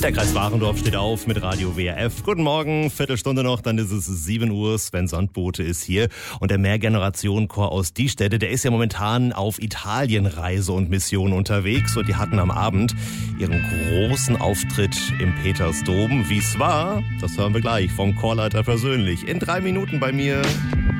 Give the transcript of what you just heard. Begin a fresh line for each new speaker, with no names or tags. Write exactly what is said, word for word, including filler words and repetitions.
Der Kreis Warendorf steht auf mit Radio W R F. Guten Morgen, Viertelstunde noch, dann ist es sieben Uhr. Sven Sandbote ist hier. Und der Mehrgenerationenchor aus Diestätte, der ist ja momentan auf Italienreise und Mission unterwegs. Und die hatten am Abend ihren großen Auftritt im Petersdom. Wie es war, das hören wir gleich vom Chorleiter persönlich. In drei Minuten bei mir.